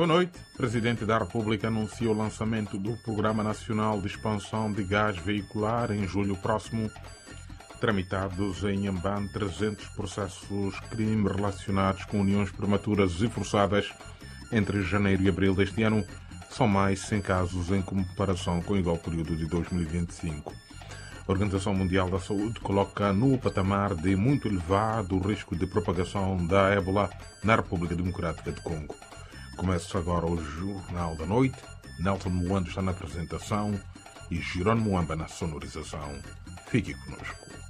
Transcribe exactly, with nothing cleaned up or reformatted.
Boa noite. O Presidente da República anunciou o lançamento do Programa Nacional de Expansão de Gás Veicular em julho próximo. Tramitados em Amban trezentos processos crime relacionados com uniões prematuras e forçadas entre janeiro e abril deste ano. São mais cem casos em comparação com o igual período de dois mil e vinte e cinco. A Organização Mundial da Saúde coloca no patamar de muito elevado o risco de propagação da ébola na República Democrática do Congo. Começa agora o Jornal da Noite. Nelson Moando está na apresentação e Jerônimo Moamba na sonorização. Fique conosco.